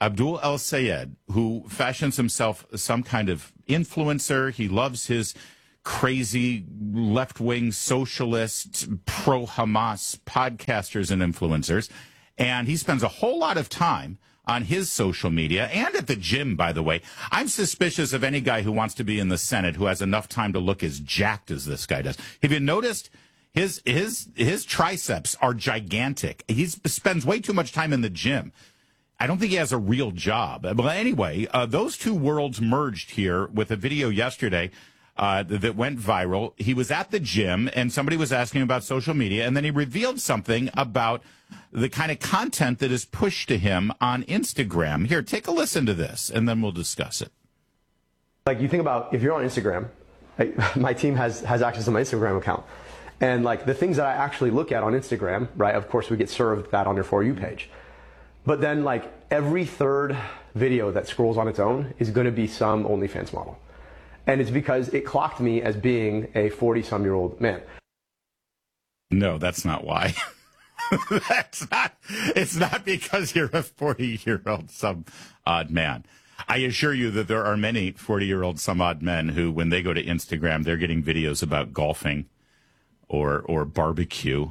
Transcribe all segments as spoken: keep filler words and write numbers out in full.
Abdul El-Sayed, who fashions himself some kind of influencer. He loves his crazy left-wing socialist, pro-Hamas podcasters and influencers. And he spends a whole lot of time on his social media and at the gym, by the way. I'm suspicious of any guy who wants to be in the Senate who has enough time to look as jacked as this guy does. Have you noticed his his his triceps are gigantic? He spends way too much time in the gym. I don't think he has a real job. But anyway, uh, those two worlds merged here with a video yesterday uh, that went viral. He was at the gym, and somebody was asking about social media, and then he revealed something about the kind of content that is pushed to him on Instagram. Here, take a listen to this, and then we'll discuss it. Like, you think about if you're on Instagram, like, my team has, has access to my Instagram account. And, like, the things that I actually look at on Instagram, right, of course, we get served that on your For You page. But then, like, every third video that scrolls on its own is going to be some OnlyFans model. And it's because it clocked me as being a forty-some-year-old man. No, that's not why. That's not, it's not because you're a forty-year-old some odd man. I assure you that there are many forty-year-old some odd men who, when they go to Instagram, they're getting videos about golfing or or barbecue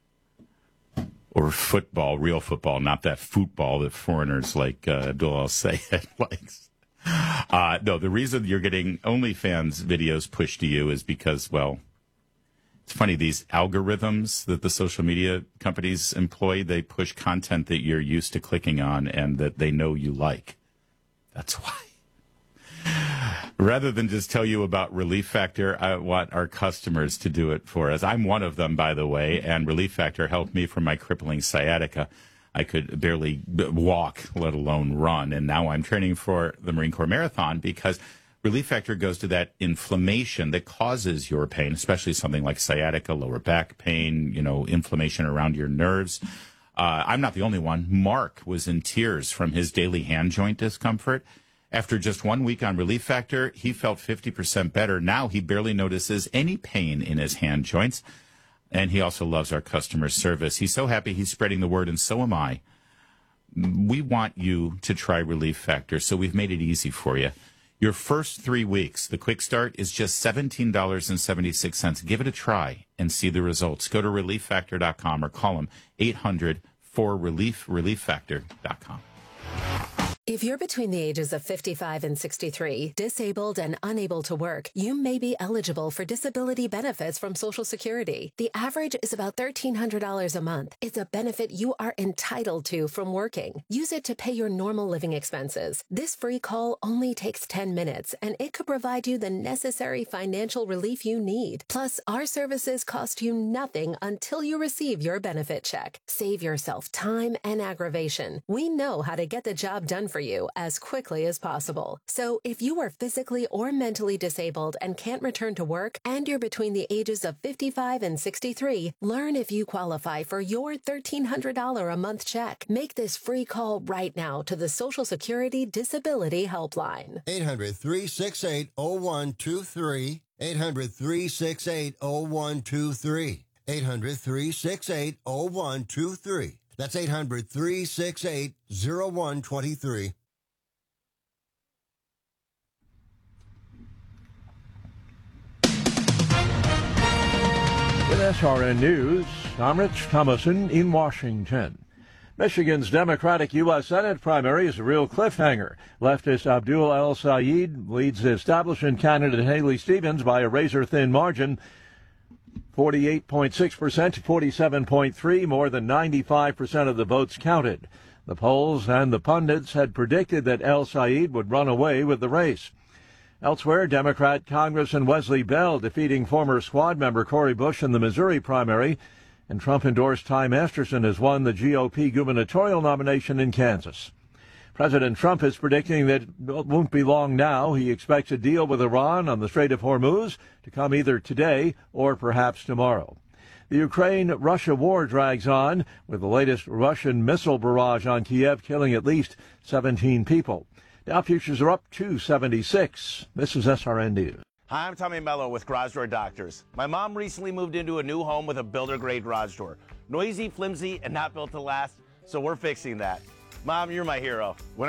or football, real football, not that football that foreigners like uh, Abdul El-Sayed likes. Uh, no, the reason you're getting OnlyFans videos pushed to you is because, well, it's funny, these algorithms that the social media companies employ, they push content that you're used to clicking on and that they know you like. That's why. Rather than just tell you about Relief Factor, I want our customers to do it for us. I'm one of them, by the way, and Relief Factor helped me from my crippling sciatica. I could barely walk, let alone run, and now I'm training for the Marine Corps Marathon because Relief Factor goes to that inflammation that causes your pain, especially something like sciatica, lower back pain, you know, inflammation around your nerves. Uh, I'm not the only one. Mark was in tears from his daily hand joint discomfort. After just one week on Relief Factor, he felt fifty percent better. Now he barely notices any pain in his hand joints. And he also loves our customer service. He's so happy he's spreading the word, and so am I. We want you to try Relief Factor, so we've made it easy for you. Your first three weeks, the quick start is just seventeen dollars and seventy-six cents. Give it a try and see the results. Go to relief factor dot com or call them eight hundred four relief, relief factor dot com. If you're between the ages of fifty-five and sixty-three, disabled and unable to work, you may be eligible for disability benefits from Social Security. The average is about thirteen hundred dollars a month. It's a benefit you are entitled to from working. Use it to pay your normal living expenses. This free call only takes ten minutes, and it could provide you the necessary financial relief you need. Plus, our services cost you nothing until you receive your benefit check. Save yourself time and aggravation. We know how to get the job done for you as quickly as possible. So if you are physically or mentally disabled and can't return to work, and you're between the ages of fifty-five and sixty-three, learn if you qualify for your thirteen hundred dollars a month check. Make this free call right now to the Social Security Disability Helpline. eight hundred, three six eight, zero one two three. eight hundred, three six eight, zero one two three. eight hundred, three six eight, zero one two three. That's eight hundred, three six eight, zero one two three. With S R N News, I'm Rich Thomason in Washington. Michigan's Democratic U S Senate primary is a real cliffhanger. Leftist Abdul El-Sayed leads establishment candidate Haley Stevens by a razor-thin margin, forty-eight point six percent to forty-seven point three, more than ninety-five percent of the votes counted. The polls and the pundits had predicted that El-Sayed would run away with the race. Elsewhere, Democrat Congressman Wesley Bell defeating former squad member Cori Bush in the Missouri primary, and Trump-endorsed Ty Masterson has won the G O P gubernatorial nomination in Kansas. President Trump is predicting that it won't be long now. He expects a deal with Iran on the Strait of Hormuz to come either today or perhaps tomorrow. The Ukraine-Russia war drags on, with the latest Russian missile barrage on Kiev killing at least seventeen people. Dow futures are up two seventy-six. This is S R N News. Hi, I'm Tommy Mello with Garage Door Doctors. My mom recently moved into a new home with a builder-grade garage door. Noisy, flimsy, and not built to last, so we're fixing that. Mom, you're my hero. When